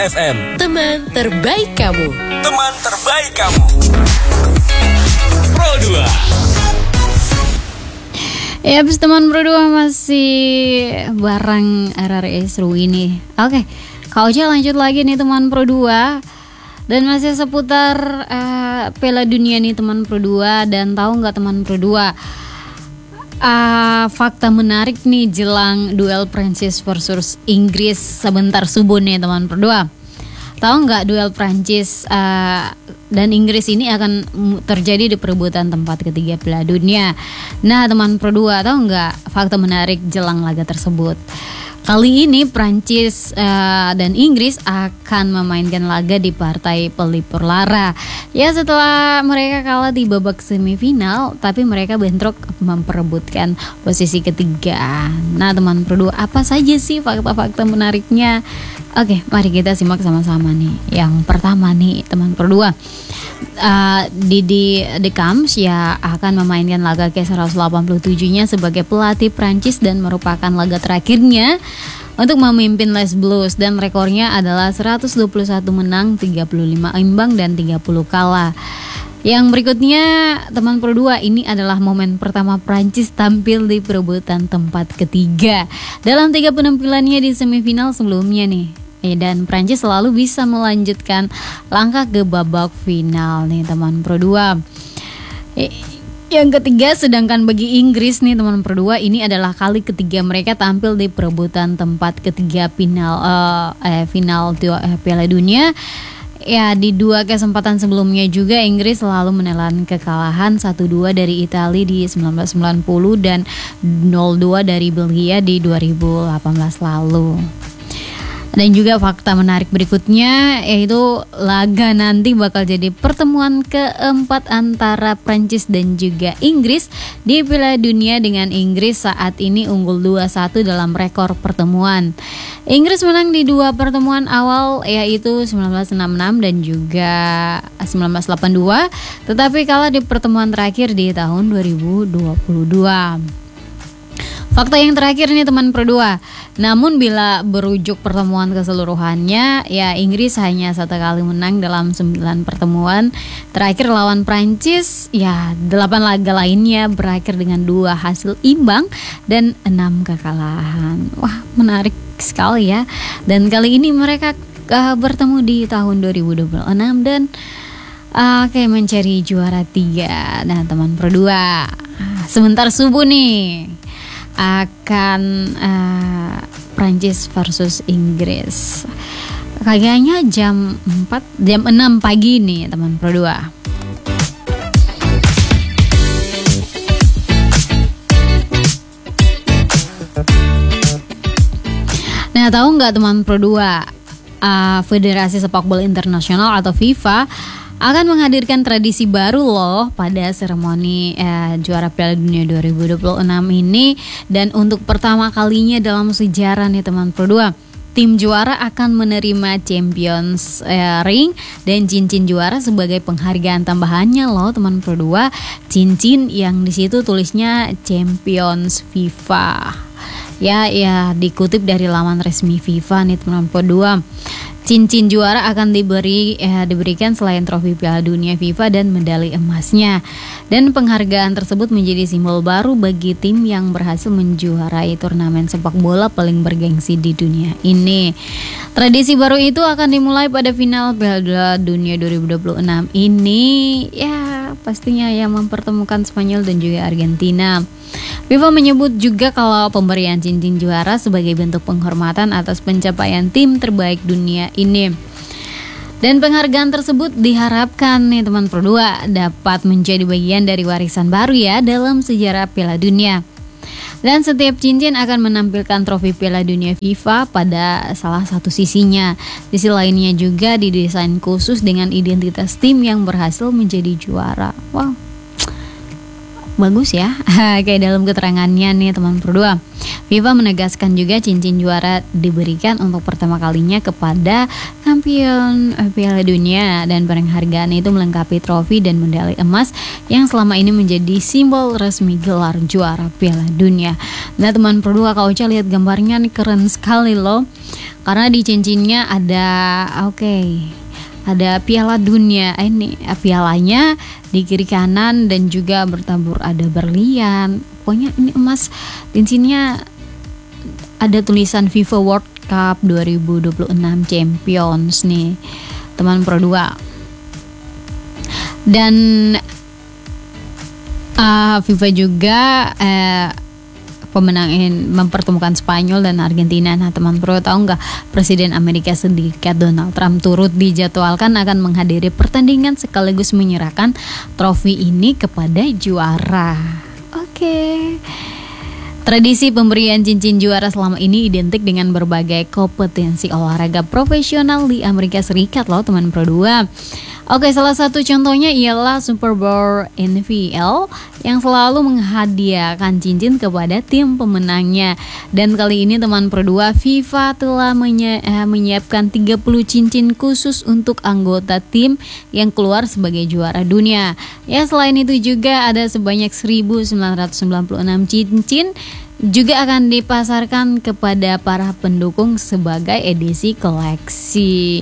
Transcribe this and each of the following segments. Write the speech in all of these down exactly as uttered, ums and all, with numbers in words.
F M. Teman terbaik kamu. Teman terbaik kamu. Pro dua. Ya, habis teman Pro dua masih bareng R R I seru ini. Oke, Kak Ocha lanjut lagi nih teman Pro dua. Dan masih seputar uh, Piala Dunia nih teman Pro dua. Dan tahu nggak teman Pro dua, uh, fakta menarik nih jelang duel Prancis versus Inggris sebentar subuh nih teman Pro dua. Tahu nggak duel Prancis uh, dan Inggris ini akan terjadi di perebutan tempat ketiga Piala Dunia. Nah teman Pro dua, tahu nggak fakta menarik jelang laga tersebut? Kali ini Prancis uh, dan Inggris akan memainkan laga di partai pelipur lara. Ya, setelah mereka kalah di babak semifinal, tapi mereka bentrok memperebutkan posisi ketiga. Nah teman Pro dua, apa saja sih fakta-fakta menariknya? Oke, mari kita simak sama-sama nih. Yang pertama nih teman Pro dua, uh, Didi Deschamps ya akan memainkan laga ke seratus delapan puluh tujuh-nya sebagai pelatih Prancis dan merupakan laga terakhirnya untuk memimpin Les Bleus, dan rekornya adalah seratus dua puluh satu menang, tiga puluh lima imbang dan tiga puluh kalah. Yang berikutnya teman Pro dua, ini adalah momen pertama Prancis tampil di perebutan tempat ketiga dalam tiga penampilannya di semifinal sebelumnya nih. Eh, dan Prancis selalu bisa melanjutkan langkah ke babak final nih teman Pro dua. Eh, Yang ketiga, sedangkan bagi Inggris nih teman Pro dua, ini adalah kali ketiga mereka tampil di perebutan tempat ketiga final uh, eh, final uh, Piala Dunia. Ya, di dua kesempatan sebelumnya juga Inggris selalu menelan kekalahan satu dua dari Italia di sembilan belas sembilan puluh dan nol dua dari Belgia di dua ribu delapan belas lalu. Dan juga fakta menarik berikutnya, yaitu laga nanti bakal jadi pertemuan keempat antara Prancis dan juga Inggris di Piala Dunia, dengan Inggris saat ini unggul dua satu dalam rekor pertemuan. Inggris menang di dua pertemuan awal, yaitu sembilan belas enam puluh enam dan juga sembilan belas delapan puluh dua, tetapi kalah di pertemuan terakhir di tahun dua ribu dua puluh dua. Fakta yang terakhir nih teman Pro dua, namun bila berujuk pertemuan keseluruhannya, ya Inggris hanya satu kali menang dalam sembilan pertemuan terakhir lawan Prancis. Ya, delapan laga lainnya berakhir dengan dua hasil imbang dan enam kekalahan. Wah, menarik sekali ya. Dan kali ini mereka uh, bertemu di tahun dua ribu dua puluh enam dan uh, kayak mencari juara tiga. Nah teman Pro dua, sebentar subuh nih akan uh, Prancis versus Inggris. Kayaknya jam empat, jam enam pagi nih teman Pro dua. Nah, tahu nggak teman Pro dua, uh, Federasi Sepak Bola Internasional atau FIFA akan menghadirkan tradisi baru loh pada seremoni eh, juara Piala Dunia dua ribu dua puluh enam ini. Dan untuk pertama kalinya dalam sejarah nih teman Pro dua, tim juara akan menerima Champions eh, Ring dan cincin juara sebagai penghargaan tambahannya loh teman Pro dua. Cincin yang di situ tulisnya Champions FIFA. Ya, ya dikutip dari laman resmi FIFA nih teman Pro dua. Cincin juara akan diberi eh, diberikan selain trofi Piala Dunia FIFA dan medali emasnya. Dan penghargaan tersebut menjadi simbol baru bagi tim yang berhasil menjuarai turnamen sepak bola paling bergengsi di dunia ini. Tradisi baru itu akan dimulai pada final Piala Dunia dua ribu dua puluh enam ini, ya pastinya yang mempertemukan Spanyol dan juga Argentina. FIFA menyebut juga kalau pemberian cincin juara sebagai bentuk penghormatan atas pencapaian tim terbaik dunia ini. Dan penghargaan tersebut diharapkan nih teman Pro dua dapat menjadi bagian dari warisan baru ya dalam sejarah Piala Dunia. Dan setiap cincin akan menampilkan trofi Piala Dunia FIFA pada salah satu sisinya. Sisi lainnya juga didesain khusus dengan identitas tim yang berhasil menjadi juara. Wow, bagus ya. Kayak dalam keterangannya nih teman Pro dua, FIFA menegaskan juga cincin juara diberikan untuk pertama kalinya kepada kampion Piala Dunia, dan penghargaan itu melengkapi trofi dan medali emas yang selama ini menjadi simbol resmi gelar juara Piala Dunia. Nah teman Pro dua, Kak Ocha lihat gambarnya nih, keren sekali loh. karena di cincinnya ada oke okay, ada piala dunia. Eh, ini pialanya di kiri kanan dan juga bertabur ada berlian. Pokoknya ini emas, cincinnya ada tulisan FIFA World Cup dua ribu dua puluh enam Champions nih teman Pro dua. Dan uh, FIFA juga uh, pemenang ini mempertemukan Spanyol dan Argentina. Nah teman Pro, tahu nggak Presiden Amerika Serikat Donald Trump turut dijadwalkan akan menghadiri pertandingan sekaligus menyerahkan trofi ini kepada juara. Oke okay. Tradisi pemberian cincin juara selama ini identik dengan berbagai kompetensi olahraga profesional di Amerika Serikat loh teman Pro dua. Oke, salah satu contohnya ialah Super Bowl N F L yang selalu menghadiahkan cincin kepada tim pemenangnya. Dan kali ini teman Pro dua, FIFA telah menyi- eh, menyiapkan tiga puluh cincin khusus untuk anggota tim yang keluar sebagai juara dunia. Ya, selain itu juga ada sebanyak seribu sembilan ratus sembilan puluh enam cincin juga akan dipasarkan kepada para pendukung sebagai edisi koleksi.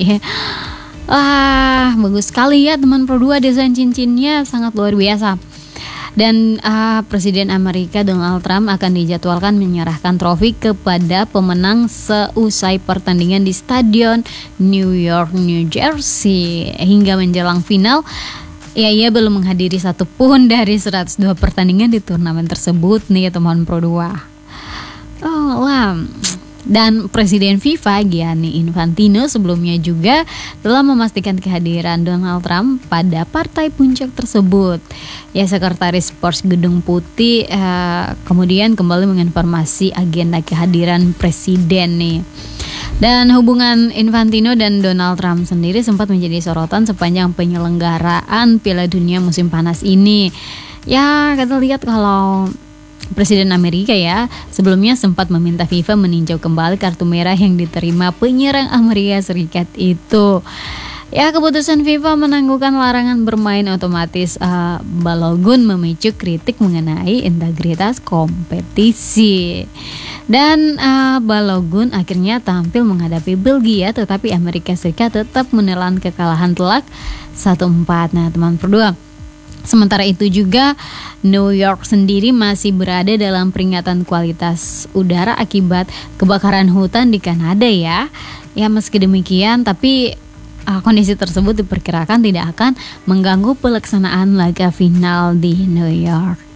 Wah, bagus sekali ya teman Pro dua, desain cincinnya sangat luar biasa. Dan uh, Presiden Amerika Donald Trump akan dijadwalkan menyerahkan trofi kepada pemenang seusai pertandingan di Stadion New York, New Jersey. Hingga menjelang final, ya ia belum menghadiri satu pun dari seratus dua pertandingan di turnamen tersebut nih teman Pro dua. Oh, wah. Dan Presiden FIFA Gianni Infantino sebelumnya juga telah memastikan kehadiran Donald Trump pada partai puncak tersebut. Ya, Sekretaris Sports Gedung Putih eh, kemudian kembali menginformasi agenda kehadiran Presiden nih. Dan hubungan Infantino dan Donald Trump sendiri sempat menjadi sorotan sepanjang penyelenggaraan Piala Dunia musim panas ini. Ya, kita lihat kalau Presiden Amerika ya sebelumnya sempat meminta FIFA meninjau kembali kartu merah yang diterima penyerang Amerika Serikat itu. Ya, keputusan FIFA menangguhkan larangan bermain otomatis uh, Balogun memicu kritik mengenai integritas kompetisi. Dan uh, Balogun akhirnya tampil menghadapi Belgia, tetapi Amerika Serikat tetap menelan kekalahan telak satu empat. Nah teman Pro dua, sementara itu juga New York sendiri masih berada dalam peringatan kualitas udara akibat kebakaran hutan di Kanada ya. Ya, meski demikian tapi uh, kondisi tersebut diperkirakan tidak akan mengganggu pelaksanaan laga final di New York.